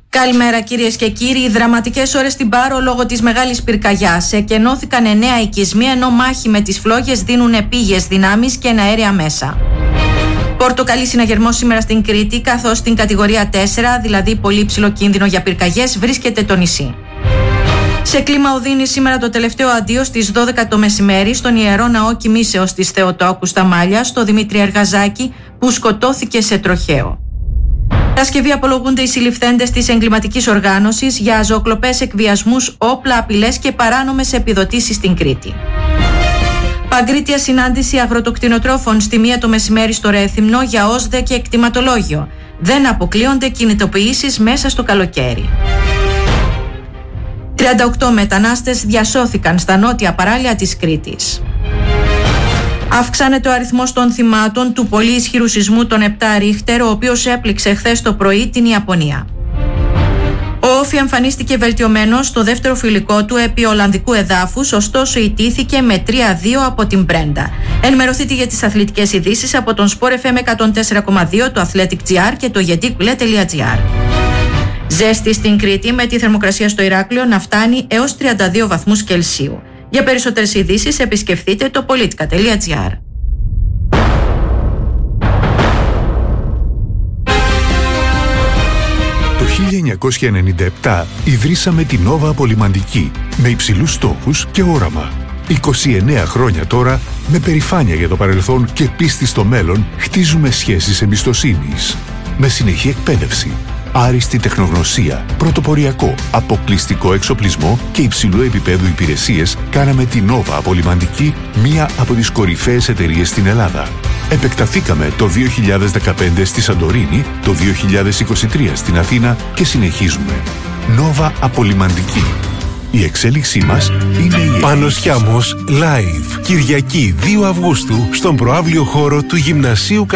Καλημέρα κυρίες και κύριοι. Δραματικές ώρες στην Πάρο λόγω της μεγάλης πυρκαγιάς. Εκενώθηκαν 9 οικισμοί, ενώ μάχη με τις φλόγες δίνουν επίγειες δυνάμεις και εναέρια μέσα. Πορτοκαλί συναγερμός σήμερα στην Κρήτη, καθώς στην κατηγορία 4, δηλαδή πολύ υψηλό κίνδυνο για πυρκαγιές, βρίσκεται το νησί. Σε κλίμα οδύνη σήμερα το τελευταίο αντίο στις 12 το μεσημέρι στον Ιερό Ναό Κοιμήσεως της Θεοτόκου στα Μάλια, στο Δημήτρη Εργαζάκη, που σκοτώθηκε σε τροχαίο. Παρασκευή απολογούνται οι συλληφθέντες της εγκληματικής οργάνωσης για ζωοκλοπές, εκβιασμούς, όπλα, απειλές και παράνομες επιδοτήσεις στην Κρήτη. Παγκρίτια συνάντηση αγροτοκτηνοτρόφων στη 1 το μεσημέρι στο Ρέθυμνο για ΩΣΔΕ και εκτιματολόγιο. Δεν αποκλείονται κινητοποιήσεις μέσα στο καλοκαίρι. 38 μετανάστες διασώθηκαν στα νότια παράλια της Κρήτης. Αυξάνεται ο αριθμός των θυμάτων του πολύ ισχυρού σεισμού των 7 Ρίχτερ, ο οποίος έπληξε χθες το πρωί την Ιαπωνία. Ο Όφι εμφανίστηκε βελτιωμένος στο δεύτερο φιλικό του επί Ολλανδικού εδάφους, ωστόσο ιτήθηκε με 3-2 από την Μπρέντα. Ενημερωθείτε για τις αθλητικές ειδήσεις από τον Sport FM 104,2, το Athletic GR και το yetikule.gr. Ζέστη στην Κρήτη, με τη θερμοκρασία στο Ηράκλειο να φτάνει έως 32 βαθμούς Κελσίου. Για περισσότερες ειδήσεις επισκεφτείτε το politica.gr. Το 1997 ιδρύσαμε την Nova Απολυμαντική με υψηλούς στόχους και όραμα. 29 χρόνια τώρα, με περηφάνεια για το παρελθόν και πίστη στο μέλλον, χτίζουμε σχέσεις εμπιστοσύνης. Με συνεχή εκπαίδευση, άριστη τεχνογνωσία, πρωτοποριακό, αποκλειστικό εξοπλισμό και υψηλού επίπεδου υπηρεσίες, κάναμε την Nova Απολυμαντική μία από τις κορυφαίες εταιρείες στην Ελλάδα. Επεκταθήκαμε το 2015 στη Σαντορίνη, το 2023 στην Αθήνα και συνεχίζουμε. Nova Απολυμαντική. Η εξέλιξή μας είναι η Πάνος Χιάμος Live. Κυριακή 2 Αυγούστου στον προαύλιο χώρο του Γυμνασίου